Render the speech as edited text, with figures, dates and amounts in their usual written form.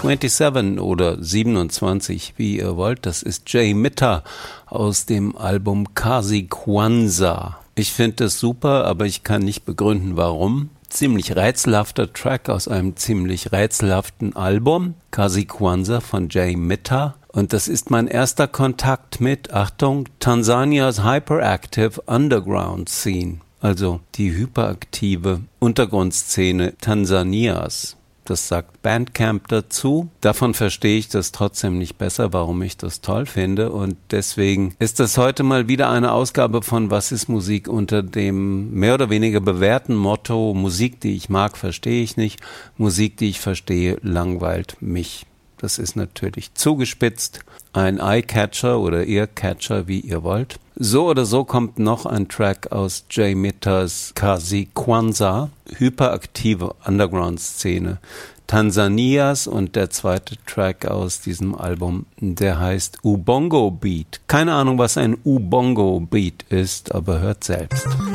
27 oder 27, wie ihr wollt. Das ist Jay Mitter aus dem Album Kazi Kwanza. Ich finde das super, aber ich kann nicht begründen, warum. Ziemlich rätselhafter Track aus einem ziemlich rätselhaften Album, Kazi Kwanza von Jay Mitter. Und das ist mein erster Kontakt mit, Achtung, Tansanias Hyperactive Underground Scene, also die hyperaktive Untergrundszene Tansanias. Das sagt Bandcamp dazu. Davon verstehe ich das trotzdem nicht besser, warum ich das toll finde. Und deswegen ist das heute mal wieder eine Ausgabe von Was ist Musik unter dem mehr oder weniger bewährten Motto: Musik, die ich mag, verstehe ich nicht. Musik, die ich verstehe, langweilt mich. Das ist natürlich zugespitzt, ein Eyecatcher oder Earcatcher, wie ihr wollt. So oder so kommt noch ein Track aus Jay Mitters Kazi Kwanza, hyperaktive Underground-Szene Tansanias, und der zweite Track aus diesem Album, der heißt Ubongo Beat. Keine Ahnung, was ein Ubongo Beat ist, aber hört selbst.